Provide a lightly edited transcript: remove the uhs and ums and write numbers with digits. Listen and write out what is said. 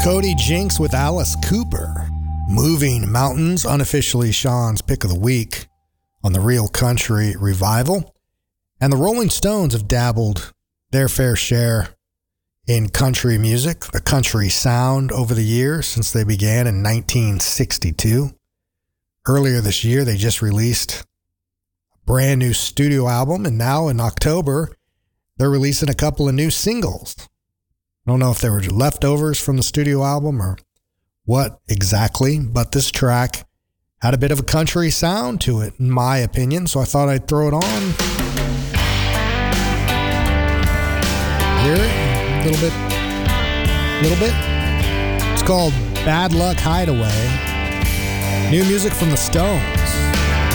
Cody Jinks with Alice Cooper. Moving Mountains, unofficially Sean's pick of the week on the Real Country Revival. And the Rolling Stones have dabbled their fair share in country music, the country sound over the years since they began in 1962. Earlier this year, they just released a brand new studio album, and now in October, they're releasing a couple of new singles. I don't know if they were leftovers from the studio album or what exactly, but this track had a bit of a country sound to it, in my opinion, so I thought I'd throw it on. Hear it? A little bit. It's called Bad Luck Hideaway. New music from the Stones.